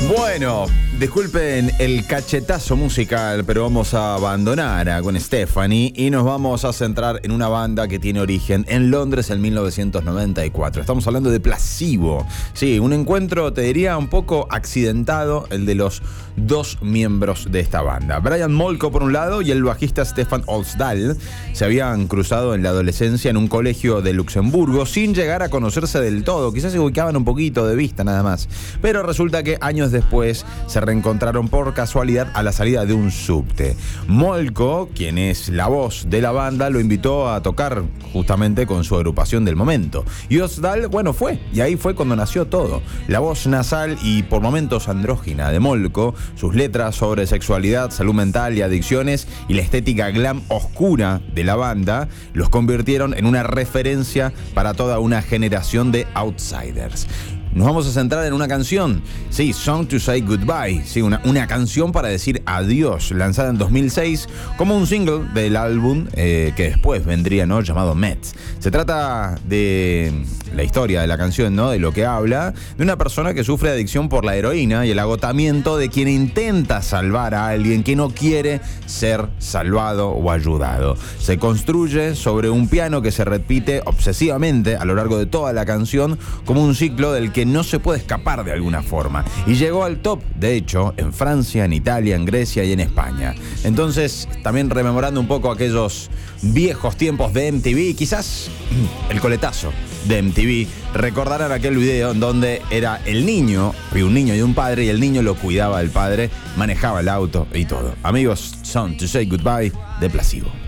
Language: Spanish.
Bueno, disculpen el cachetazo musical, pero vamos a abandonar a Gwen Stefani y nos vamos a centrar en una banda que tiene origen en Londres en 1994. Estamos hablando de Placebo. Sí, un encuentro, te diría, un poco accidentado, el de los dos miembros de esta banda. Brian Molko por un lado y el bajista Stefan Olsdal se habían cruzado en la adolescencia en un colegio de Luxemburgo sin llegar a conocerse del todo. Quizás se ubicaban un poquito de vista nada más. Pero resulta que años después se reencontraron por casualidad a la salida de un subte. Molko, quien es la voz de la banda, lo invitó a tocar justamente con su agrupación del momento. Y Olsdal, bueno, fue. Y ahí fue cuando nació todo. La voz nasal y por momentos andrógina de Molko, sus letras sobre sexualidad, salud mental y adicciones y la estética glam oscura de la banda los convirtieron en una referencia para toda una generación de outsiders. Nos vamos a centrar en una canción, sí, Song to Say Goodbye, sí, una canción para decir adiós, lanzada en 2006 como un single del álbum que después vendría, ¿no?, llamado Mets. Se trata de la historia de la canción, ¿no?, de lo que habla, de una persona que sufre adicción por la heroína y el agotamiento de quien intenta salvar a alguien que no quiere ser salvado o ayudado. Se construye sobre un piano que se repite obsesivamente a lo largo de toda la canción como un ciclo del que no se puede escapar de alguna forma. Y llegó al top, de hecho, en Francia, en Italia, en Grecia y en España. Entonces, también rememorando un poco aquellos viejos tiempos de MTV, quizás el coletazo de MTV, recordarán aquel video en donde era el niño, un niño y un padre, y el niño lo cuidaba el padre, manejaba el auto y todo. Amigos, Song to Say Goodbye de Placebo.